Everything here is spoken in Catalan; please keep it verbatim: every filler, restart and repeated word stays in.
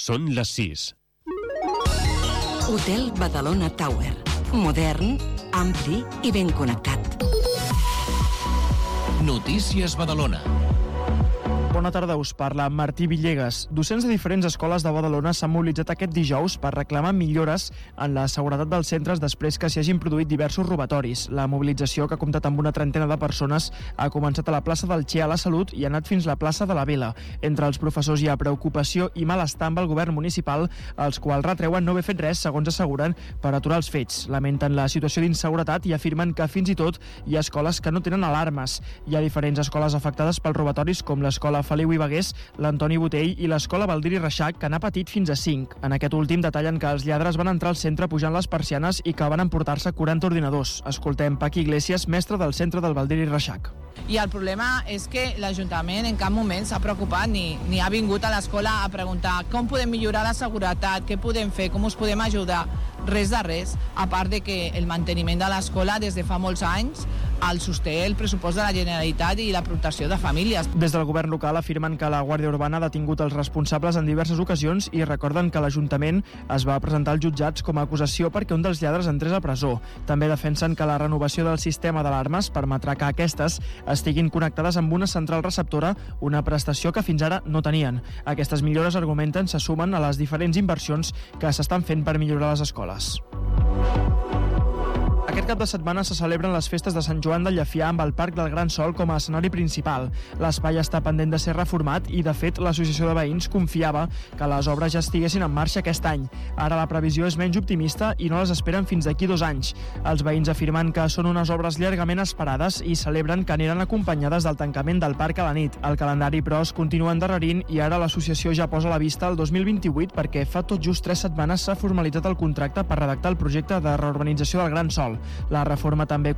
Són les sis. Hotel Badalona Tower. Modern, ampli i ben connectat. Notícies Badalona. Bona tarda, us parla Martí Villegas. Docents de diferents escoles de Badalona s'han mobilitzat aquest dijous per reclamar millores en la seguretat dels centres després que s'hi hagin produït diversos robatoris. La mobilització, que ha comptat amb una trentena de persones, ha començat a la plaça del Che a la Salut i ha anat fins a la plaça de la Vila. Entre els professors hi ha preocupació i malestar amb el govern municipal, els quals retreuen no haver fet res, segons asseguren, per aturar els fets. Lamenten la situació d'inseguretat i afirmen que fins i tot hi ha escoles que no tenen alarmes. Hi ha diferents escoles afectades pels robatoris, com l'escola Feliu i Bagués, l'Antoni Botell i l'escola Baldiri Reixac, que n'ha patit fins a cinc. En aquest últim detallen que els lladres van entrar al centre pujant les persianes i que van emportar-se quaranta ordinadors. Escoltem Paqui Iglesias, mestre del centre del Baldiri Reixac. I el problema és que l'Ajuntament en cap moment s'ha preocupat ni, ni ha vingut a l'escola a preguntar com podem millorar la seguretat, què podem fer, com us podem ajudar. Res de res, a part de que el manteniment de l'escola des de fa molts anys el sosté el pressupost de la Generalitat i la protecció de famílies. Des del govern local afirmen que la Guàrdia Urbana ha detingut els responsables en diverses ocasions i recorden que l'Ajuntament es va presentar als jutjats com a acusació perquè un dels lladres entrés a presó. També defensen que la renovació del sistema d'alarmes permetrà que aquestes estiguin connectades amb una central receptora, una prestació que fins ara no tenien. Aquestes millores, argumenten, se sumen a les diferents inversions que s'estan fent per millorar les escoles. Aquest cap de setmana se celebren les festes de Sant Joan de Llefià amb el Parc del Gran Sol com a escenari principal. L'espai està pendent de ser reformat i, de fet, l'Associació de Veïns confiava que les obres ja estiguessin en marxa aquest any. Ara la previsió és menys optimista i no les esperen fins d'aquí dos anys. Els veïns afirmen que són unes obres llargament esperades i celebren que aniran acompanyades del tancament del parc a la nit. El calendari, però, es continua endarrerint i ara l'associació ja posa la vista al dos mil vint-i-vuit perquè fa tot just tres setmanes s'ha formalitzat el contracte per redactar el projecte de reurbanització del Gran Sol. La reforma també